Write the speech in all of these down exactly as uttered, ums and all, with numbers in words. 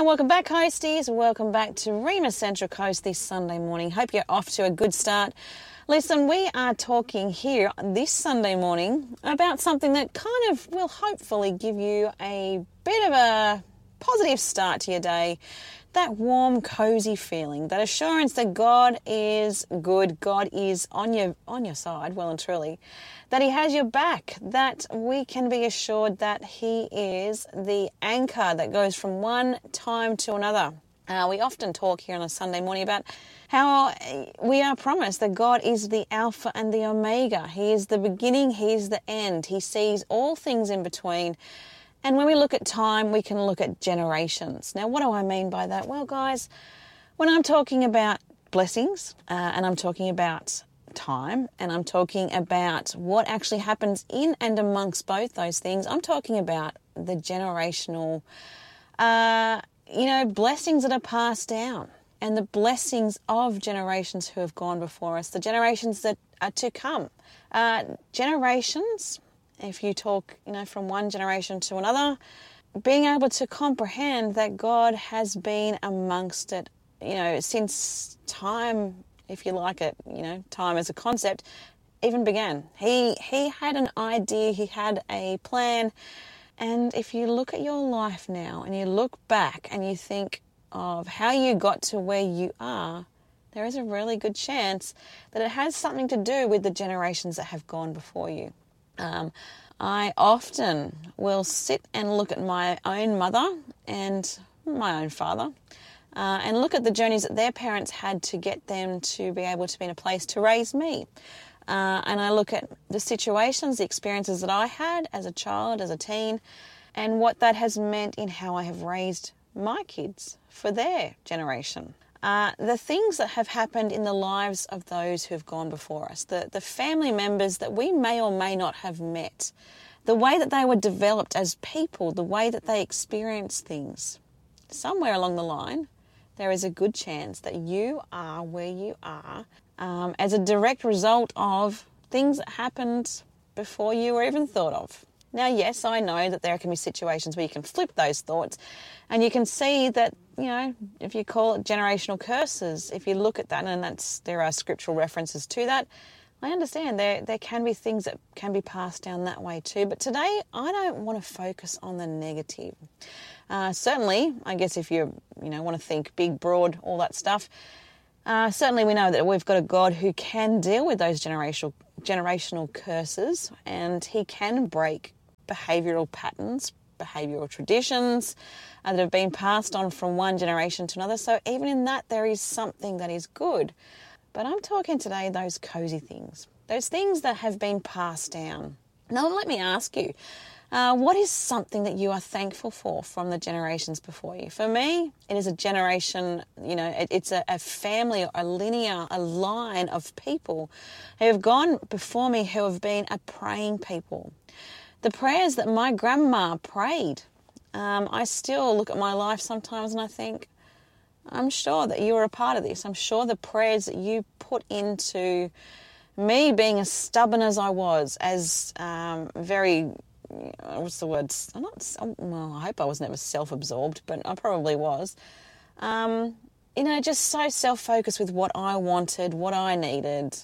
welcome back, Coasties. Welcome back to Rema Central Coast this Sunday morning. Hope you're off to a good start. Listen, we are talking here this Sunday morning about something that kind of will hopefully give you a bit of a positive start to your day. That warm, cozy feeling, that assurance that God is good, God is on your on your side, well and truly, that He has your back, that we can be assured that He is the anchor that goes from one time to another. Uh, we often talk here on a Sunday morning about how we are promised that God is the Alpha and the Omega. He is the beginning, He is the end. He sees all things in between. And when we look at time, we can look at generations. Now, what do I mean by that? Well, guys, when I'm talking about blessings uh, and I'm talking about time and I'm talking about what actually happens in and amongst both those things, I'm talking about the generational, uh, you know, blessings that are passed down and the blessings of generations who have gone before us, the generations that are to come. Uh, generations... If you talk, you know, from one generation to another, being able to comprehend that God has been amongst it, you know, since time, if you like it, you know, time as a concept, even began. He he had an idea, he had a plan, and if you look at your life now and you look back and you think of how you got to where you are, there is a really good chance that it has something to do with the generations that have gone before you. Um, I often will sit and look at my own mother and my own father uh, and look at the journeys that their parents had to get them to be able to be in a place to raise me. Uh, and I look at the situations, the experiences that I had as a child, as a teen, and what that has meant in how I have raised my kids for their generation. Uh, the things that have happened in the lives of those who have gone before us, the, the family members that we may or may not have met, the way that they were developed as people, the way that they experienced things. Somewhere along the line, there is a good chance that you are where you are um, as a direct result of things that happened before you were even thought of. Now, yes, I know that there can be situations where you can flip those thoughts and you can see that, you know, if you call it generational curses, if you look at that, and that's there are scriptural references to that, I understand there there can be things that can be passed down that way too. But today, I don't want to focus on the negative. Uh, certainly, I guess if you, you know, want to think big, broad, all that stuff, uh, certainly we know that we've got a God who can deal with those generational generational curses, and He can break behavioural patterns, behavioural traditions uh, that have been passed on from one generation to another. So even in that, there is something that is good. But I'm talking today those cosy things, those things that have been passed down. Now, let me ask you, uh, what is something that you are thankful for from the generations before you? For me, it is a generation, you know, it, it's a, a family, a linear, a line of people who have gone before me, who have been a praying people. The prayers that my grandma prayed, um, I still look at my life sometimes and I think, I'm sure that you were a part of this. I'm sure the prayers that you put into me being as stubborn as I was, as um, very, what's the word? I'm not, well, I hope I was never self-absorbed, but I probably was. Um, you know, just so self-focused with what I wanted, what I needed.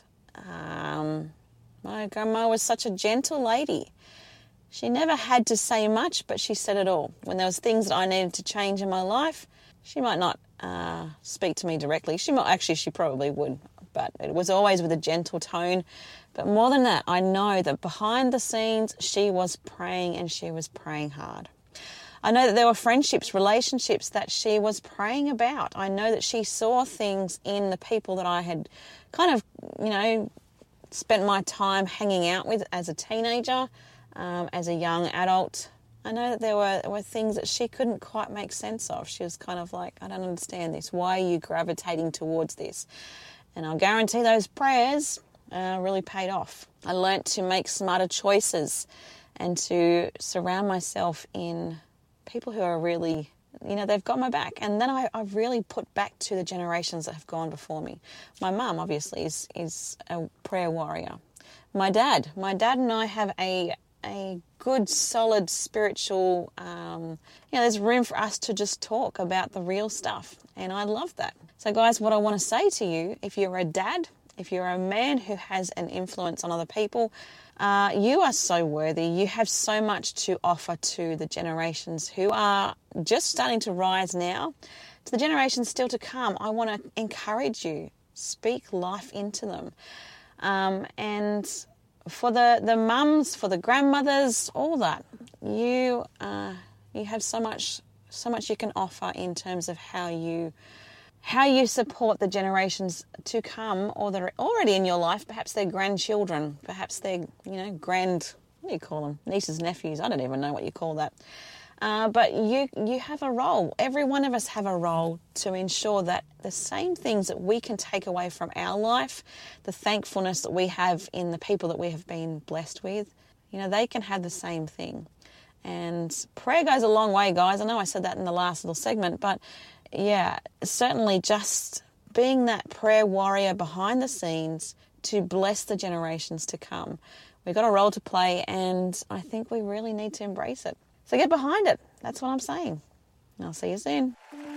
Um, my grandma was such a gentle lady. She never had to say much, but she said it all. When there was things that I needed to change in my life, she might not uh, speak to me directly. She might, actually, she probably would, but it was always with a gentle tone. But more than that, I know that behind the scenes, she was praying, and she was praying hard. I know that there were friendships, relationships that she was praying about. I know that she saw things in the people that I had kind of, you know, spent my time hanging out with as a teenager, um, as a young adult. I know that there were, there were things that she couldn't quite make sense of. She was kind of like, I don't understand this. Why are you gravitating towards this? And I'll guarantee those prayers uh, really paid off. I learnt to make smarter choices and to surround myself in people who are really, you know, they've got my back. And then I, I really put back to the generations that have gone before me. My mum, obviously, is, is a prayer warrior. My dad, my dad and I have a a good, solid spiritual, um, you know, there's room for us to just talk about the real stuff. And I love that. So guys, what I want to say to you, if you're a dad, if you're a man who has an influence on other people, uh, you are so worthy. You have so much to offer to the generations who are just starting to rise now, to the generations still to come. I want to encourage you. Speak life into them. Um, and for the, the mums, for the grandmothers, all that, you uh, you have so much so much you can offer in terms of how you how you support the generations to come, or that are already in your life. Perhaps they're grandchildren, perhaps they're, you know, grand, what do you call them? Nieces, nephews, I don't even know what you call that. Uh, but you you have a role. Every one of us have a role to ensure that the same things that we can take away from our life, the thankfulness that we have in the people that we have been blessed with, you know, they can have the same thing. And prayer goes a long way, guys. I know I said that in the last little segment, but yeah, certainly just being that prayer warrior behind the scenes to bless the generations to come. We've got a role to play, and I think we really need to embrace it. So get behind it. That's what I'm saying. I'll see you soon.